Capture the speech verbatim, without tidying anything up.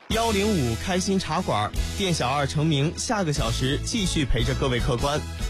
幺零五开心茶馆，店小二成名，下个小时继续陪着各位客官。